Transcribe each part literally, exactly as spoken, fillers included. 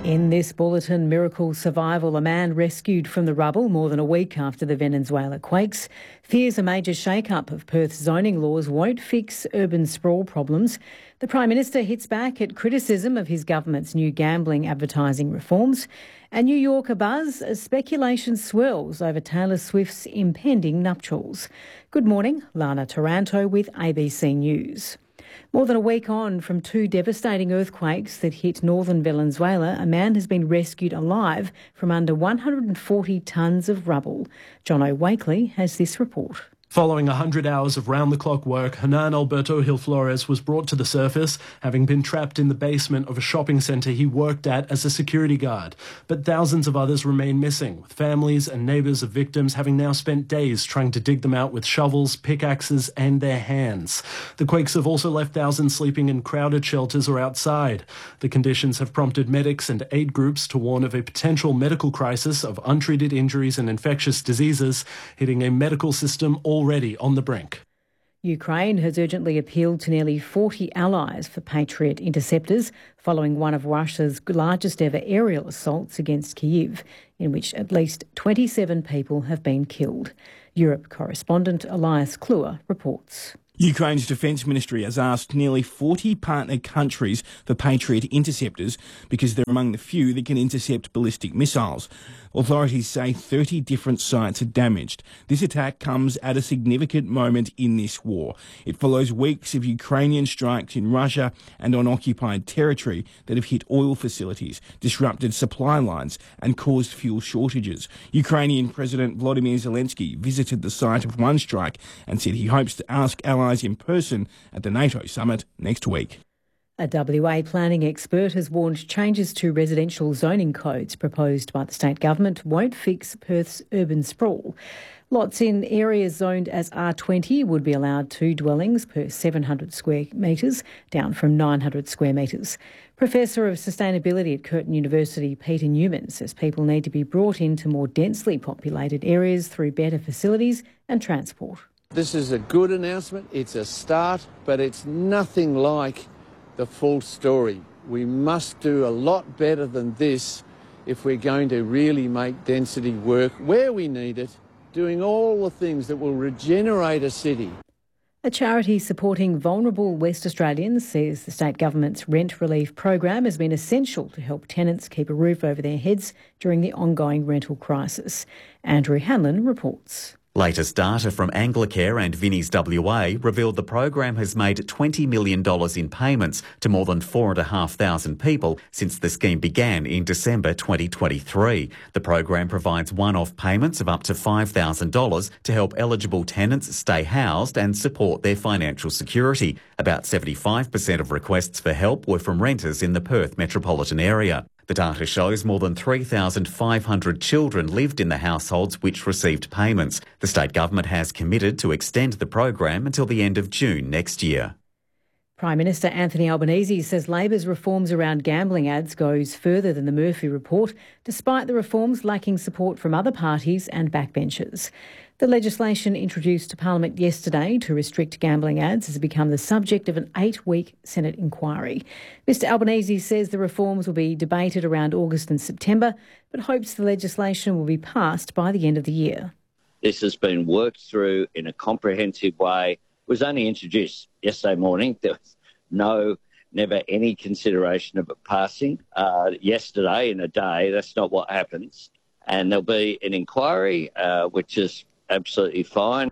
In this bulletin, miracle survival, a man rescued from the rubble more than a week after the Venezuela quakes, fears a major shake-up of Perth's zoning laws won't fix urban sprawl problems. The Prime Minister hits back at criticism of his government's new gambling advertising reforms. And New York abuzz as speculation swirls over Taylor Swift's impending nuptials. Good morning, Lana Taranto with A B C News. More than a week on from two devastating earthquakes that hit northern Venezuela, a man has been rescued alive from under one hundred forty tonnes of rubble. John Wakely has this report. Following one hundred hours of round-the-clock work, Hernan Alberto Gil Flores was brought to the surface, having been trapped in the basement of a shopping centre he worked at as a security guard. But thousands of others remain missing, with families and neighbours of victims having now spent days trying to dig them out with shovels, pickaxes and their hands. The quakes have also left thousands sleeping in crowded shelters or outside. The conditions have prompted medics and aid groups to warn of a potential medical crisis of untreated injuries and infectious diseases hitting a medical system all already on the brink. Ukraine has urgently appealed to nearly forty allies for Patriot interceptors following one of Russia's largest ever aerial assaults against Kyiv, in which at least twenty-seven people have been killed. Europe correspondent Elias Kluwer reports. Ukraine's Defence Ministry has asked nearly forty partner countries for Patriot interceptors because they're among the few that can intercept ballistic missiles. Authorities say thirty different sites are damaged. This attack comes at a significant moment in this war. It follows weeks of Ukrainian strikes in Russia and on occupied territory that have hit oil facilities, disrupted supply lines and caused fuel shortages. Ukrainian President Volodymyr Zelensky visited the site of one strike and said he hopes to ask allies in person at the NATO summit next week. A W A planning expert has warned changes to residential zoning codes proposed by the state government won't fix Perth's urban sprawl. Lots in areas zoned as R twenty would be allowed two dwellings per seven hundred square metres, down from nine hundred square metres. Professor of Sustainability at Curtin University, Peter Newman, says people need to be brought into more densely populated areas through better facilities and transport. This is a good announcement. It's a start, but it's nothing like the full story. We must do a lot better than this if we're going to really make density work where we need it, doing all the things that will regenerate a city. A charity supporting vulnerable West Australians says the state government's rent relief program has been essential to help tenants keep a roof over their heads during the ongoing rental crisis. Andrew Hanlon reports. Latest data from Anglicare and Vinnie's W A revealed the program has made twenty million dollars in payments to more than four thousand five hundred people since the scheme began in December twenty twenty-three. The program provides one-off payments of up to five thousand dollars to help eligible tenants stay housed and support their financial security. About seventy-five percent of requests for help were from renters in the Perth metropolitan area. The data shows more than three thousand five hundred children lived in the households which received payments. The state government has committed to extend the program until the end of June next year. Prime Minister Anthony Albanese says Labor's reforms around gambling ads goes further than the Murphy report, despite the reforms lacking support from other parties and backbenchers. The legislation introduced to Parliament yesterday to restrict gambling ads has become the subject of an eight-week Senate inquiry. Mister Albanese says the reforms will be debated around August and September, but hopes the legislation will be passed by the end of the year. This has been worked through in a comprehensive way. It was only introduced yesterday morning. There was no, never any consideration of it passing. Uh, yesterday in a day, that's not what happens. And there'll be an inquiry, uh, which is absolutely fine.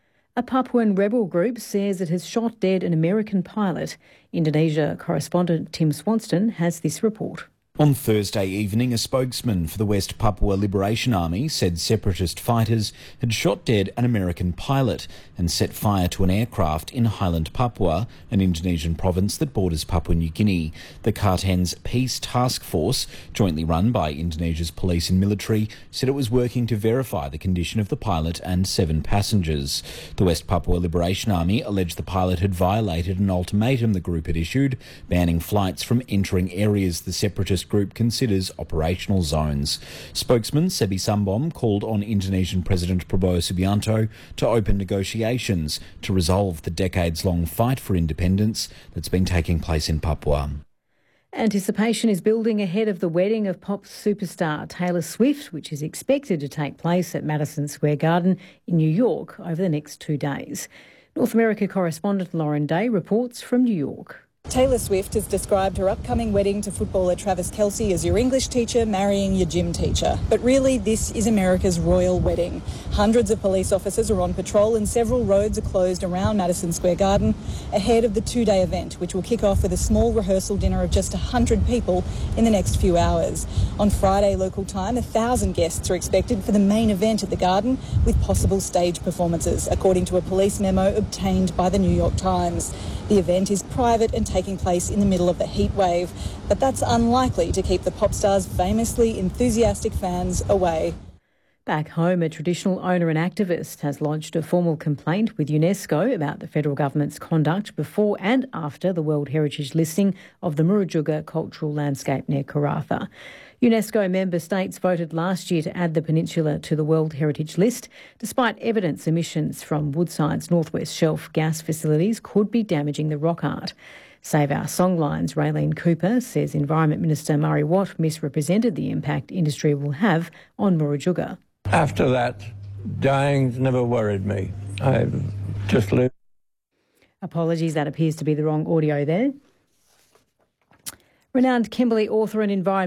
A Papuan rebel group says it has shot dead an American pilot. Indonesia correspondent Tim Swanston has this report. On Thursday evening, a spokesman for the West Papua Liberation Army said separatist fighters had shot dead an American pilot and set fire to an aircraft in Highland Papua, an Indonesian province that borders Papua New Guinea. The Karten's Peace Task Force, jointly run by Indonesia's police and military, said it was working to verify the condition of the pilot and seven passengers. The West Papua Liberation Army alleged the pilot had violated an ultimatum the group had issued, banning flights from entering areas the separatist group considers operational zones. Spokesman Sebi Sambom called on Indonesian President Prabowo Subianto to open negotiations to resolve the decades-long fight for independence that's been taking place in Papua. Anticipation is building ahead of the wedding of pop superstar Taylor Swift, which is expected to take place at Madison Square Garden in New York over the next two days. North America correspondent Lauren Day reports from New York. Taylor Swift has described her upcoming wedding to footballer Travis Kelce as your English teacher marrying your gym teacher. But really, this is America's royal wedding. Hundreds of police officers are on patrol and several roads are closed around Madison Square Garden ahead of the two-day event, which will kick off with a small rehearsal dinner of just one hundred people in the next few hours. On Friday local time, one thousand guests are expected for the main event at the Garden, with possible stage performances, according to a police memo obtained by the New York Times. The event is private and taking place in the middle of the heat wave, but that's unlikely to keep the pop star's famously enthusiastic fans away. Back home, a traditional owner and activist has lodged a formal complaint with UNESCO about the federal government's conduct before and after the World Heritage listing of the Murujuga cultural landscape near Karratha. UNESCO member states voted last year to add the peninsula to the World Heritage List, despite evidence emissions from Woodside's Northwest Shelf gas facilities could be damaging the rock art. Save Our Songlines' Raylene Cooper says Environment Minister Murray Watt misrepresented the impact industry will have on Murujuga. After that, dying's never worried me. I've just lived. Apologies, that appears to be the wrong audio there. Renowned Kimberley author and environmental